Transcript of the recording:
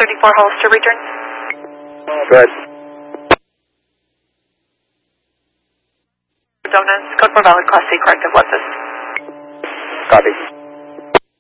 34 Hollister, return. Good. Donuts, code for valid, class C, corrective, left this. Copy.